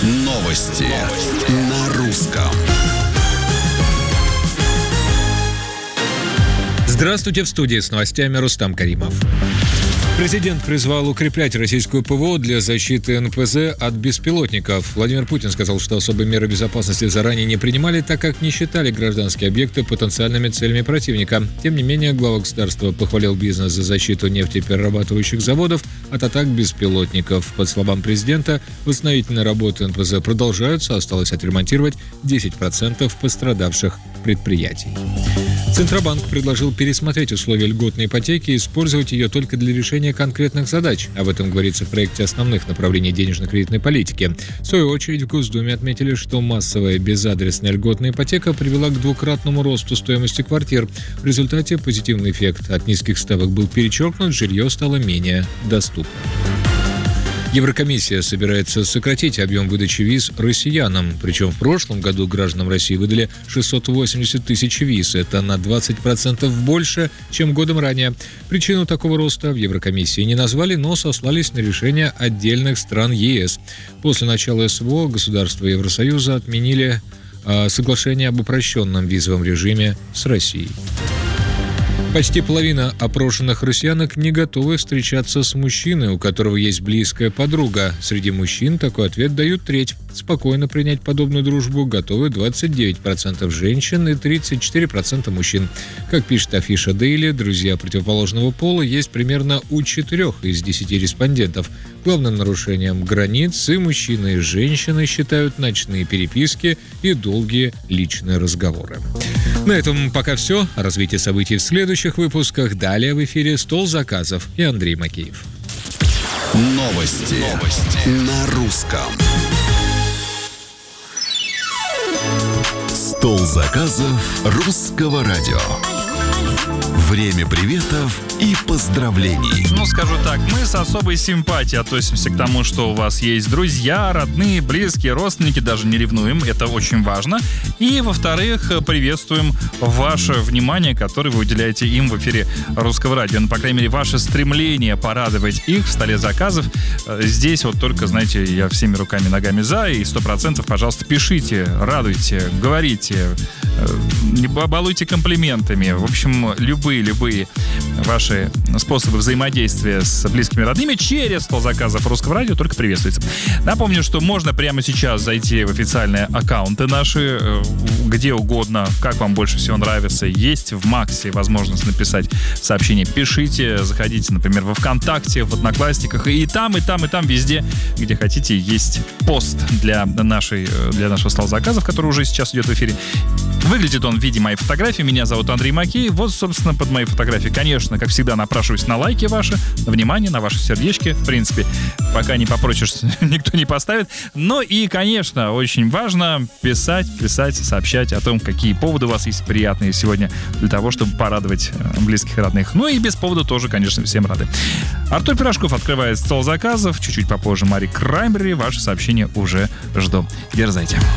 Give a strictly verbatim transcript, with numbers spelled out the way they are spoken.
Новости на русском. Здравствуйте, в студии с новостями Рустам Каримов. Президент призвал укреплять российскую ПВО для защиты эн пэ зэ от беспилотников. Владимир Путин сказал, что особые меры безопасности заранее не принимали, так как не считали гражданские объекты потенциальными целями противника. Тем не менее, глава государства похвалил бизнес за защиту нефтеперерабатывающих заводов от атак беспилотников. По словам президента, восстановительные работы эн пэ зэ продолжаются, осталось отремонтировать десять процентов пострадавших предприятий. Центробанк предложил пересмотреть условия льготной ипотеки и использовать ее только для решения конкретных задач. Об этом говорится в проекте основных направлений денежно-кредитной политики. В свою очередь в Госдуме отметили, что массовая безадресная льготная ипотека привела к двукратному росту стоимости квартир. В результате позитивный эффект от низких ставок был перечеркнут, жилье стало менее доступным. Еврокомиссия собирается сократить объем выдачи виз россиянам. Причем в прошлом году гражданам России выдали шестьсот восемьдесят тысяч виз. Это на двадцать процентов больше, чем годом ранее. Причину такого роста в Еврокомиссии не назвали, но сослались на решение отдельных стран е эс. После начала эс вэ о государства Евросоюза отменили э, соглашение об упрощенном визовом режиме с Россией. Почти половина опрошенных россиянок не готовы встречаться с мужчиной, у которого есть близкая подруга. Среди мужчин такой ответ дают треть. Спокойно принять подобную дружбу готовы двадцать девять процентов женщин и тридцать четыре процента мужчин. Как пишет афиша Daily, друзья противоположного пола есть примерно у четырех из десяти респондентов. Главным нарушением границ и мужчины, и женщины считают ночные переписки и долгие личные разговоры. На этом пока все. О развитии событий в следующих выпусках. Далее в эфире «Стол заказов» и Андрей Макеев. Новости, Новости. на русском. Стол заказов русского радио. Время приветов и поздравлений. Ну, скажу так, мы с особой симпатией относимся к тому, что у вас есть друзья, родные, близкие, родственники, даже не ревнуем, это очень важно. И, во-вторых, приветствуем ваше внимание, которое вы уделяете им в эфире Русского радио. Ну, по крайней мере, ваше стремление порадовать их в столе заказов. Здесь вот только, знаете, я всеми руками и ногами за, и сто процентов, пожалуйста, пишите, радуйте, говорите, не балуйте комплиментами. В общем, любые любые ваши способы взаимодействия с близкими родными через стол заказов Русского радио только приветствуется. Напомню, что можно прямо сейчас зайти в официальные аккаунты наши, где угодно, как вам больше всего нравится. Есть в Максе возможность написать сообщение. Пишите, заходите, например, во ВКонтакте, в Одноклассниках. И там, и там, и там, везде, где хотите, есть пост для, нашей, для нашего стола заказов, который уже сейчас идет в эфире. Выглядит он в виде моей фотографии. Меня зовут Андрей Макеев. Вот, собственно, под моей фотографией, конечно, как всегда, напрашиваюсь на лайки ваши, на внимание, на ваши сердечки. В принципе, пока не попросишь, никто не поставит. Но и, конечно, очень важно писать, писать, сообщать о том, какие поводы у вас есть приятные сегодня для того, чтобы порадовать близких и родных. Ну и без повода тоже, конечно, всем рады. Артур Пирожков открывает стол заказов. Чуть-чуть попозже Мари Краймбери. Ваши сообщения уже жду. Дерзайте.